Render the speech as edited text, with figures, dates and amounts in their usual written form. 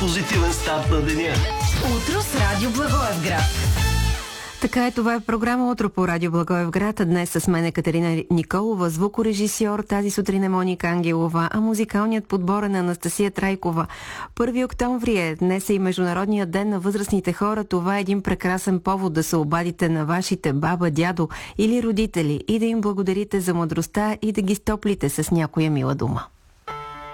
позитивен старт на деня. Утро с Радио Благоевград. Така е, това е програма Утро по Радио Благоевград. Днес с мен е Катерина Николова, звукорежисьор, тази сутрин е Моника Ангелова, а музикалният подбор е на Анастасия Трайкова. 1 октомври е, днес е и Международният ден на възрастните хора. Това е един прекрасен повод да се обадите на вашите баба, дядо или родители и да им благодарите за мъдростта и да ги стоплите с някоя мила дума.